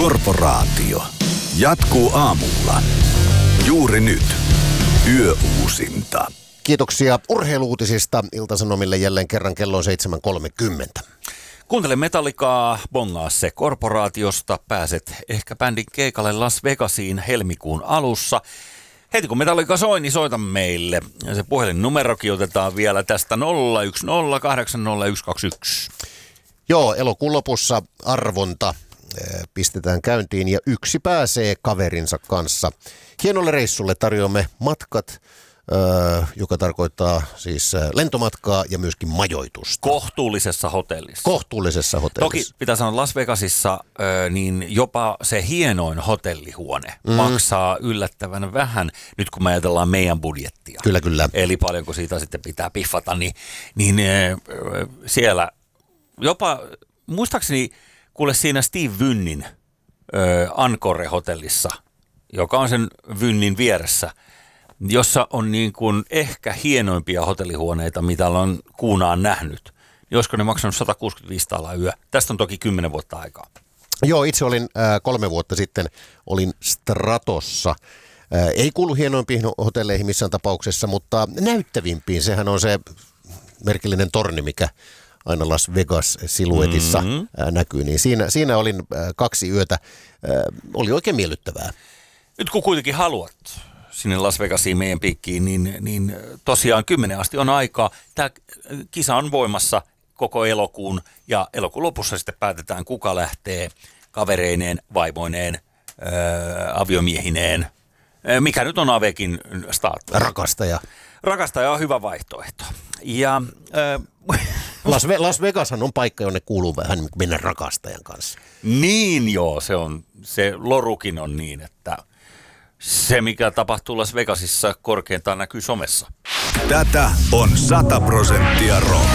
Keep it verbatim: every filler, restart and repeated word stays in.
Korporaatio. Jatkuu aamulla. Juuri nyt. Yöuusinta. Kiitoksia urheiluutisista. Ilta-Sanomille jälleen kerran kello on seitsemän kolmekymmentä. Kuuntele Metallicaa, bongaa se Korporaatiosta. Pääset ehkä bändin keikalle Las Vegasiin helmikuun alussa. Heti kun Metallica soi, niin soita meille. Ja se puhelinnumerokin otetaan vielä tästä nolla yksi nolla kahdeksan nolla yksi kaksi yksi. Joo, elokuun lopussa arvonta pistetään käyntiin ja yksi pääsee kaverinsa kanssa. Hienolle reissulle tarjoamme matkat, joka tarkoittaa siis lentomatkaa ja myöskin majoitusta. Kohtuullisessa hotellissa. Kohtuullisessa hotellissa. Toki pitää sanoa Las Vegasissa, niin jopa se hienoin hotellihuone mm. maksaa yllättävän vähän, nyt kun me ajatellaan meidän budjettia. Kyllä, kyllä. Eli paljonko siitä sitten pitää piffata, niin, niin siellä jopa, muistaakseni kuule siinä Steve Wynnin Encore-hotellissa, joka on sen Wynnin vieressä, jossa on niin kuin ehkä hienoimpia hotellihuoneita, mitä on kuunaan nähnyt. Josko ne maksanut sata kuusikymmentäviisi taalaa yö. Tästä on toki kymmenen vuotta aikaa. Joo, itse olin äh, kolme vuotta sitten, olin Stratossa. Äh, ei kuulu hienoimpiin hotelleihin missään tapauksessa, mutta näyttävimpiin. Sehän on se merkillinen torni, mikä aina Las Vegas-siluetissa mm-hmm. äh, näkyy. Niin siinä, siinä olin äh, kaksi yötä. Äh, oli oikein miellyttävää. Nyt kun kuitenkin haluat sinne Las Vegasiin meidän piikkiin, niin, niin tosiaan kymmenen asti on aikaa. Tämä kisa on voimassa koko elokuun ja elokuun lopussa sitten päätetään, kuka lähtee kavereineen, vaimoineen, ää, aviomiehineen. Ää, mikä nyt on Avekin status? Rakastaja. Rakastaja on hyvä vaihtoehto. Ja ää, Las, Ve- Las Vegashan on paikka, jonne kuuluu vähän mennä rakastajan kanssa. Niin joo, se on, se lorukin on niin, että se, mikä tapahtuu Las Vegasissa, korkeintaan näkyy somessa. Tätä on sata prosenttia rock.